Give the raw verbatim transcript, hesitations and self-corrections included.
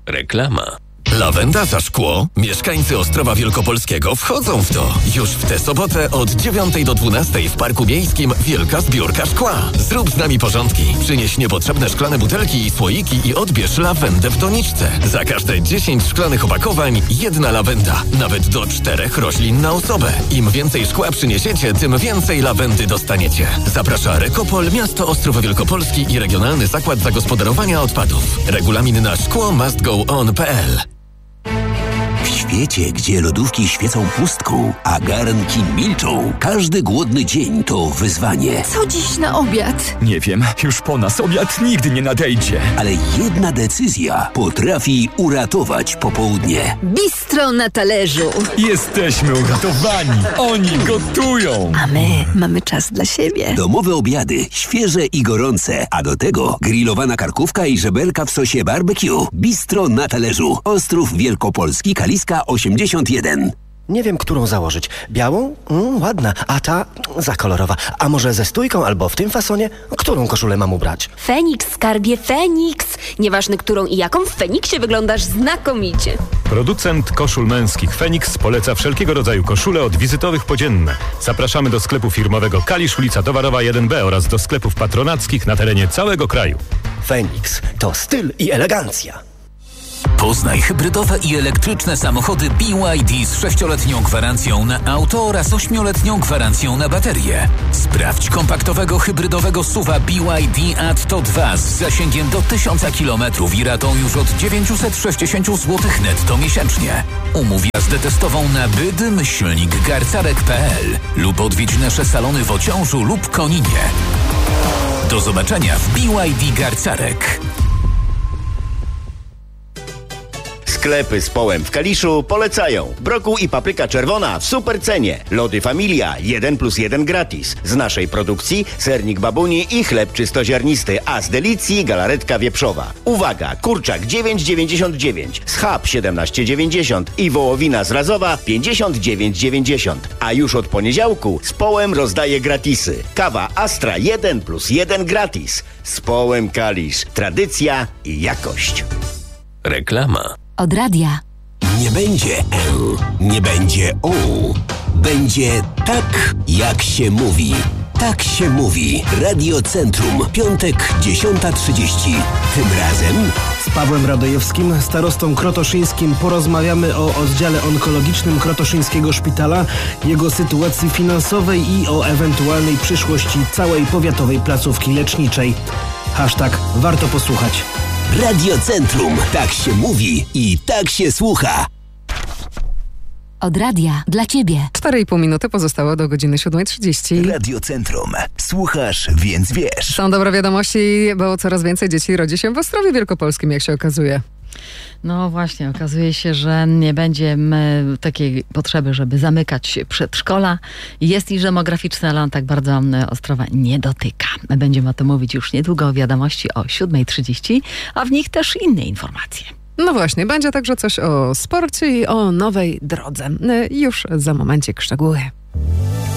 Reklama. Lawenda za szkło? Mieszkańcy Ostrowa Wielkopolskiego wchodzą w to. Już w tę sobotę od dziewiątej do dwunastej w Parku Miejskim wielka zbiórka szkła. Zrób z nami porządki. Przynieś niepotrzebne szklane butelki i słoiki i odbierz lawendę w doniczce. Za każde dziesięć szklanych opakowań jedna lawenda. Nawet do czterech roślin na osobę. Im więcej szkła przyniesiecie, tym więcej lawendy dostaniecie. Zaprasza Rekopol, miasto Ostrów Wielkopolski i Regionalny Zakład Zagospodarowania Odpadów. Regulamin na szkło must go on kropka p l. W świecie, gdzie lodówki świecą pustką, a garnki milczą, każdy głodny dzień to wyzwanie. Co dziś na obiad? Nie wiem, już po nas obiad nigdy nie nadejdzie. Ale jedna decyzja potrafi uratować popołudnie. Bistro na talerzu. Jesteśmy uratowani. Oni gotują. A my mamy czas dla siebie. Domowe obiady, świeże i gorące, a do tego grillowana karkówka i żeberka w sosie barbecue. Bistro na talerzu. Ostrów Wielkopolski, Kaliska osiemdziesiąt jeden. Nie wiem, którą założyć. Białą? Mm, ładna. A ta? Za kolorowa. A może ze stójką albo w tym fasonie? Którą koszulę mam ubrać? Feniks, skarbie, Feniks. Nieważne którą i jaką, w Feniksie wyglądasz znakomicie. Producent koszul męskich Feniks poleca wszelkiego rodzaju koszule od wizytowych po dzienne. Zapraszamy do sklepu firmowego Kalisz, ulica Towarowa jeden B oraz do sklepów patronackich na terenie całego kraju. Feniks to styl i elegancja. Poznaj hybrydowe i elektryczne samochody B Y D z sześcioletnią gwarancją na auto oraz ośmioletnią gwarancją na baterię. Sprawdź kompaktowego hybrydowego S U V-a B Y D Atto dwa z zasięgiem do tysiąca kilometrów i ratą już od dziewięćset sześćdziesiąt złotych netto miesięcznie. Umów jazdę testową na byd myślnik garcarek kropka p l lub odwiedź nasze salony w Ociążu lub Koninie. Do zobaczenia w B Y D Garcarek. Sklepy z Połem w Kaliszu polecają. Brokuł i papryka czerwona w super cenie. Lody Familia jeden plus jeden gratis. Z naszej produkcji sernik babuni i chleb czystoziarnisty, a z delicji galaretka wieprzowa. Uwaga, kurczak dziewięć dziewięćdziesiąt dziewięć, schab siedemnaście dziewięćdziesiąt i wołowina zrazowa pięćdziesiąt dziewięć dziewięćdziesiąt. A już od poniedziałku z Połem rozdaje gratisy. Kawa Astra jeden plus jeden gratis. Z Połem Kalisz. Tradycja i jakość. Reklama. Od radia. Nie będzie L, nie będzie O. Będzie tak, jak się mówi. Tak się mówi. Radio Centrum. Piątek, dziesiąta trzydzieści. Tym razem z Pawłem Radojewskim, starostą krotoszyńskim, porozmawiamy o oddziale onkologicznym Krotoszyńskiego Szpitala, jego sytuacji finansowej i o ewentualnej przyszłości całej powiatowej placówki leczniczej. Hashtag warto posłuchać. Radio Centrum. Tak się mówi i tak się słucha. Od radia dla ciebie. cztery i pół minuty pozostało do godziny siódma trzydzieści. Radio Centrum. Słuchasz, więc wiesz. Są dobre wiadomości, bo coraz więcej dzieci rodzi się w Ostrowie Wielkopolskim, jak się okazuje. No właśnie, okazuje się, że nie będzie takiej potrzeby, żeby zamykać przedszkola. Jest i demograficzny, ale on tak bardzo Ostrowa nie dotyka. Będziemy o tym mówić już niedługo, wiadomości o siódma trzydzieści, a w nich też inne informacje. No właśnie, będzie także coś o sporcie i o nowej drodze. Już za momencik szczegóły.